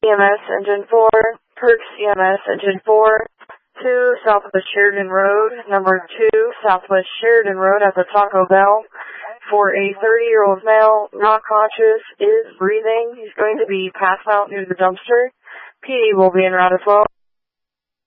EMS Engine 4, Perks EMS Engine 4, 2 Southwest Sheridan Road, number 2 Southwest Sheridan Road at the Taco Bell for a 30-year-old male, not conscious, is breathing. He's going to be passed out near the dumpster. PD will be en route as well.